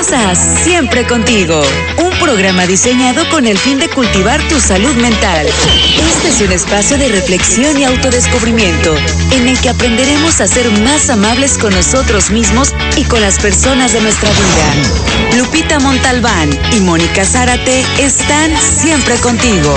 Bienvenidos a Siempre Contigo, un programa diseñado con el fin de cultivar tu salud mental. Este es un espacio de reflexión y autodescubrimiento, en el que aprenderemos a ser más amables con nosotros mismos y con las personas de nuestra vida. Lupita Montalbán y Mónica Zárate están siempre contigo.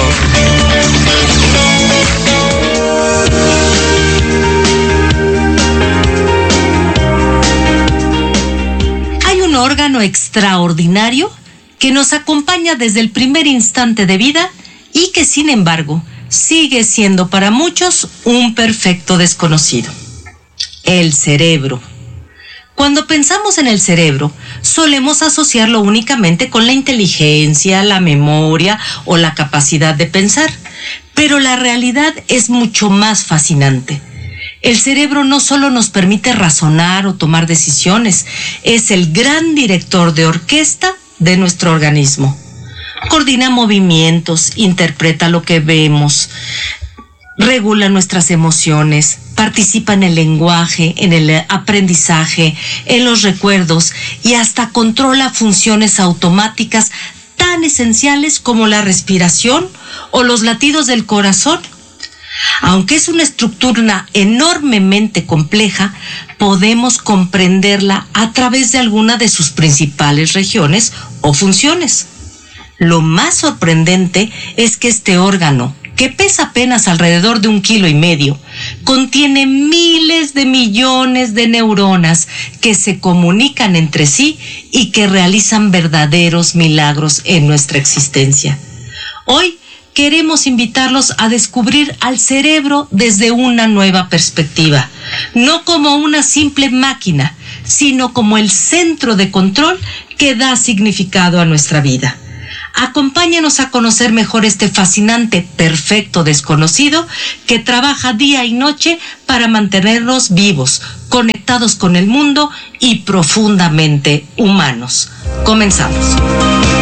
Un órgano extraordinario que nos acompaña desde el primer instante de vida y que, sin embargo, sigue siendo para muchos un perfecto desconocido. El cerebro. Cuando pensamos en el cerebro, solemos asociarlo únicamente con la inteligencia, la memoria o la capacidad de pensar, pero la realidad es mucho más fascinante. El cerebro no solo nos permite razonar o tomar decisiones, es el gran director de orquesta de nuestro organismo. Coordina movimientos, interpreta lo que vemos, regula nuestras emociones, participa en el lenguaje, en el aprendizaje, en los recuerdos y hasta controla funciones automáticas tan esenciales como la respiración o los latidos del corazón. Aunque es una estructura enormemente compleja, podemos comprenderla a través de alguna de sus principales regiones o funciones. Lo más sorprendente es que este órgano, que pesa apenas alrededor de 1,5 kilos, contiene miles de millones de neuronas que se comunican entre sí y que realizan verdaderos milagros en nuestra existencia. Hoy queremos invitarlos a descubrir al cerebro desde una nueva perspectiva, no como una simple máquina, sino como el centro de control que da significado a nuestra vida. Acompáñanos a conocer mejor este fascinante, perfecto desconocido que trabaja día y noche para mantenernos vivos, conectados con el mundo y profundamente humanos. Comenzamos.